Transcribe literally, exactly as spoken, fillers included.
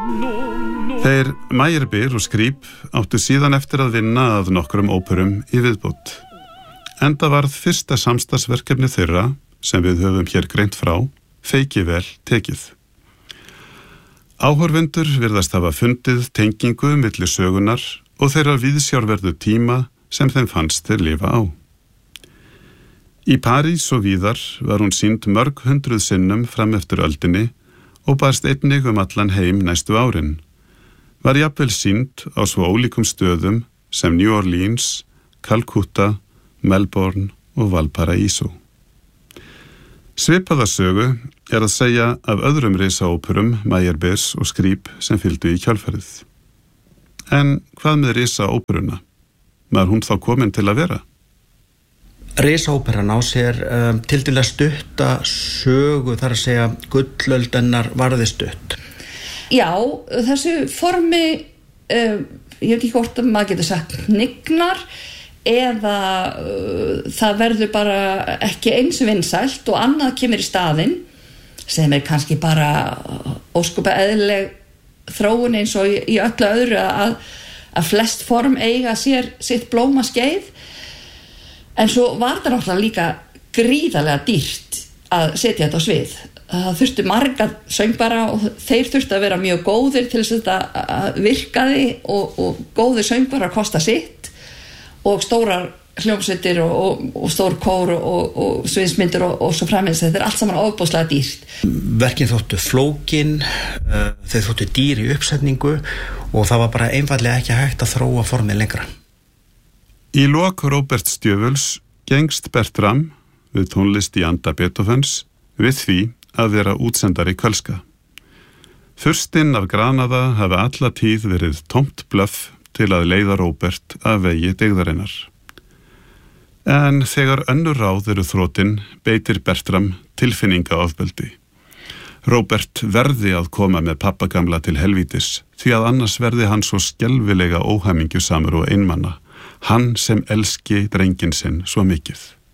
Þeir Meyerbeer og Scribe áttu síðan eftir að vinna að nokkrum óperum í viðbót. Enda varð fyrsta samstarfsverkefni þeirra, sem við höfum hér greint frá, feikivel tekið. Áhorfendur virðast hafa fundið tengingu milli sögunar og þeirra viðsjárverðu tíma sem þeim fannst þeir lifa á. Í París og víðar var hún sýnd mörg hundruð sinnum fram eftir öldinni og barst einnig um allan heim næstu árin. Var jafnvel sýnd á svo ólíkum stöðum sem New Orleans, Calcutta, Melbourne og Valparaiso. Svipaða sögu er að segja af öðrum risaóperum Meyerbeers og Scribe sem fylgdu í kjölfarið. En hvað með risaóperuna? Var hún þá komin til að vera? Risaóperan á sér um, tildulega stutta sögu, þar að segja gullöldennar varði stutt. Já, þessu formi, uh, ég veit ekki hvort að maður getur sagt hnignar, eða uh, það verður bara ekki eins vinsælt og annað kemur í staðinn, sem er kannski bara óskupa eðlileg þróun eins og í, í öllu öðru að, að flest form eiga sér sitt blóma skeið. En svo var það náttúrulega líka gríðarlega dýrt að setja þetta á svið. Það þurftu marga söngbara og þeir þurftu að vera mjög góðir til þess að þetta virkaði og, og góðir söngbara kosta sitt og stórar hljómsveitir og, og, og stór kór og, og sviðsmyndir og, og svo framins. Þetta er allt saman ofboðslega dýrt. Verkin þóttu flókin, þeir þóttu dýr í uppsetningu og það var bara einfaldlega ekki hægt að þróa formið lengra. Í lok Robert Stjöfuls gengst Bertram við tónlist í anda Beethovens við því að vera útsendari kölska. Furstinn af Granada hafi alla tíð verið tómt blöff til að leiða Robert að vegi dygðarinnar. En þegar önnur ráð eru þrotin beitir Bertram tilfinningaofbeldi. Robert verði að koma með pappagamla til helvítis því að annars verði hann svo skelfilega óhamingjusamur og einmanna. Hann sem elski drenginn sinn svo mikið.